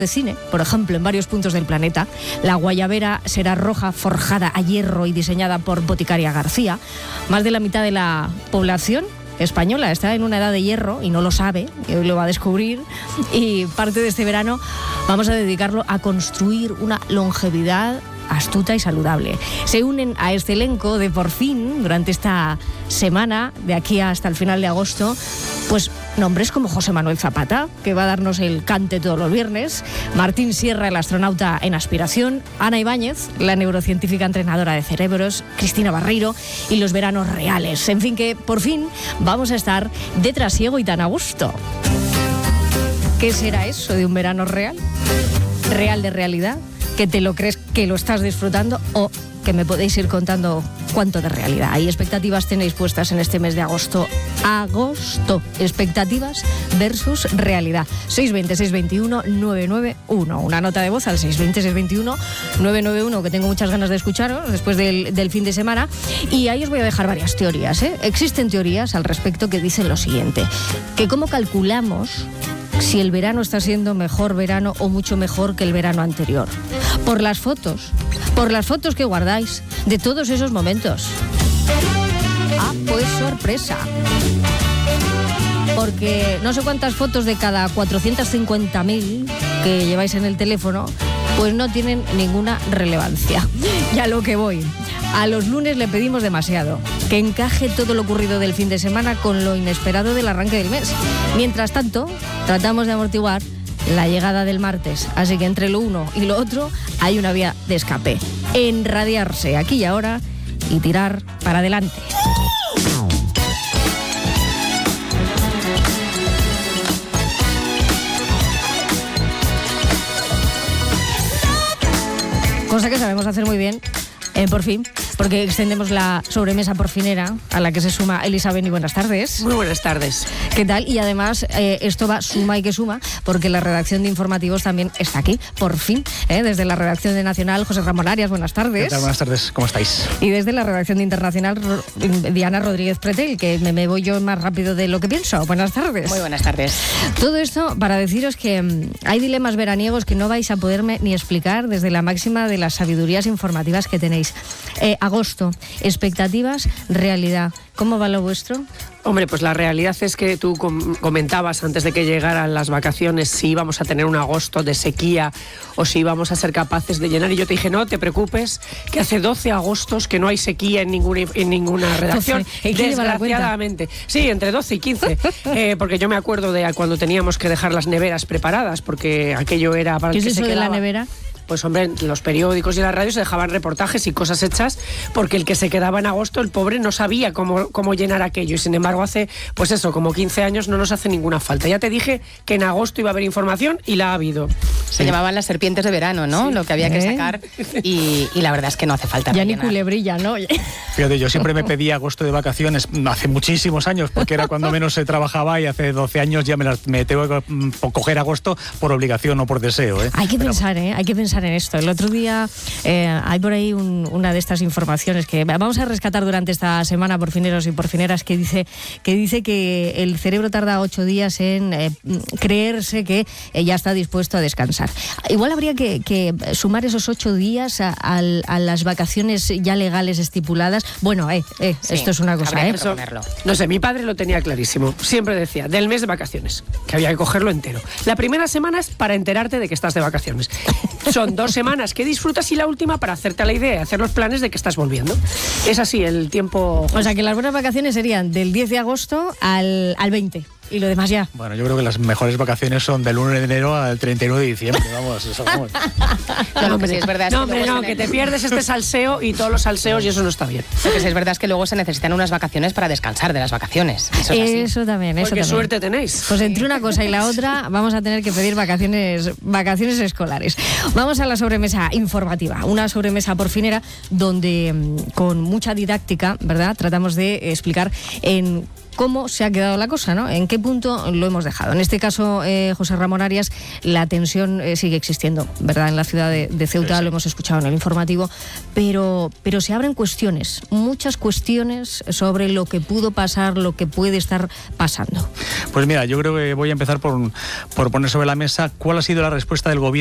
de cine, por ejemplo, en varios puntos del planeta. La guayabera será roja, forjada a hierro y diseñada por Boticaria García. Más de la mitad de la población española está en una edad de hierro y no lo sabe, y hoy lo va a descubrir, y parte de este verano vamos a dedicarlo a construir una longevidad astuta y saludable. Se unen a este elenco de Por Fin durante esta semana, de aquí hasta el final de agosto, pues nombres como José Manuel Zapata, que va a darnos el cante todos los viernes, Martín Sierra, el astronauta en aspiración, Ana Ibáñez, la neurocientífica entrenadora de cerebros, Cristina Barreiro y los veranos reales. En fin, que por fin vamos a estar de trasiego y tan a gusto. ¿Qué será eso de un verano real? ¿Real de realidad? ¿Que te lo crees que lo estás disfrutando o que me podéis ir contando cuánto de realidad? ¿Hay expectativas tenéis puestas en este mes de agosto? Agosto, expectativas versus realidad. 620-621-991. Una nota de voz al 620-621-991, que tengo muchas ganas de escucharos después del fin de semana. Y ahí os voy a dejar varias teorías, ¿eh? Existen teorías al respecto que dicen lo siguiente: que cómo calculamos si el verano está siendo mejor verano o mucho mejor que el verano anterior. Por las fotos que guardáis de todos esos momentos. Ah, pues sorpresa. Porque no sé cuántas fotos de cada 450.000 que lleváis en el teléfono, pues no tienen ninguna relevancia. Y a lo que voy. A los lunes le pedimos demasiado, que encaje todo lo ocurrido del fin de semana con lo inesperado del arranque del mes. Mientras tanto, tratamos de amortiguar la llegada del martes. Así que entre lo uno y lo otro hay una vía de escape. Enradiarse aquí y ahora y tirar para adelante. Cosa que sabemos hacer muy bien, por fin, porque extendemos la sobremesa porfinera a la que se suma Elisa Beni. Buenas tardes. Muy buenas tardes. ¿Qué tal? Y además esto va suma y que suma, porque la redacción de informativos también está aquí, por fin, desde la redacción de Nacional, José Ramón Arias, buenas tardes. ¿Qué tal? Buenas tardes, ¿cómo estáis? Y desde la redacción de Internacional, Diana Rodríguez Pretel, que me voy yo más rápido de lo que pienso. Buenas tardes. Muy buenas tardes. Todo esto para deciros que hay dilemas veraniegos que no vais a poderme ni explicar desde la máxima de las sabidurías informativas que tenéis. Agosto, expectativas, realidad. ¿Cómo va lo vuestro? Hombre, pues la realidad es que tú comentabas antes de que llegaran las vacaciones si íbamos a tener un agosto de sequía o si íbamos a ser capaces de llenar, y yo te dije, no te preocupes, que hace 12 agostos que no hay sequía en ninguna redacción, desgraciadamente. Sí, entre 12 y 15, porque yo me acuerdo de cuando teníamos que dejar las neveras preparadas, porque aquello era para el que se quedaba. ¿Qué es eso de la nevera? Pues hombre, los periódicos y las radios se dejaban reportajes y cosas hechas porque el que se quedaba en agosto, el pobre, no sabía cómo llenar aquello, y sin embargo hace, pues eso, como 15 años no nos hace ninguna falta. Ya te dije que en agosto iba a haber información y la ha habido. Se llamaban las serpientes de verano, ¿no? Sí. Lo que había que sacar y la verdad es que no hace falta. Ya ni culebrilla, ¿no? Fíjate, yo siempre me pedí agosto de vacaciones hace muchísimos años, porque era cuando menos se trabajaba, y hace 12 años ya me tengo que coger agosto por obligación o por deseo. Hay que pensar en esto. El otro día hay por ahí una de estas informaciones que vamos a rescatar durante esta semana, porfineros y porfineras, que dice que el cerebro tarda 8 días en creerse que ya está dispuesto a descansar. Igual habría que sumar esos 8 días a las vacaciones ya legales estipuladas. Bueno, sí, esto es una cosa, Eso, no sé, mi padre lo tenía clarísimo. Siempre decía, del mes de vacaciones, que había que cogerlo entero. La primera semana es para enterarte de que estás de vacaciones. Son 2 semanas que disfrutas y la última para hacerte la idea, hacer los planes de que estás volviendo. Es así el tiempo. O sea que las buenas vacaciones serían del 10 de agosto al 20. Y lo demás ya. Bueno, yo creo que las mejores vacaciones son del 1 de enero al 31 de diciembre. Vamos, eso vamos. No, hombre, sí, es verdad. Que te pierdes este salseo y todos los salseos, y eso no está bien. Lo que sí es verdad es que luego se necesitan unas vacaciones para descansar de las vacaciones. Eso también. Qué suerte tenéis. Pues entre una cosa y la otra vamos a tener que pedir vacaciones escolares. Vamos a la sobremesa informativa. Una sobremesa porfinera donde con mucha didáctica, ¿verdad? Tratamos de explicar en cómo se ha quedado la cosa, ¿no? ¿En qué punto lo hemos dejado? En este caso, José Ramón Arias, la tensión sigue existiendo, ¿verdad? En la ciudad de Ceuta, sí. Lo hemos escuchado en el informativo, pero se abren cuestiones, muchas cuestiones sobre lo que pudo pasar, lo que puede estar pasando. Pues mira, yo creo que voy a empezar por poner sobre la mesa cuál ha sido la respuesta del gobierno